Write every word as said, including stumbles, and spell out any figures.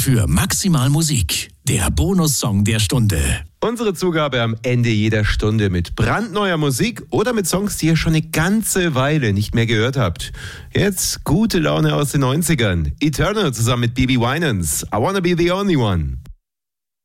für Maximal Musik, der Bonussong der Stunde. Unsere Zugabe am Ende jeder Stunde mit brandneuer Musik oder mit Songs, die ihr schon eine ganze Weile nicht mehr gehört habt. Jetzt gute Laune aus den neunzigern. Eternal zusammen mit Bibi Winans. I Wanna Be the Only One.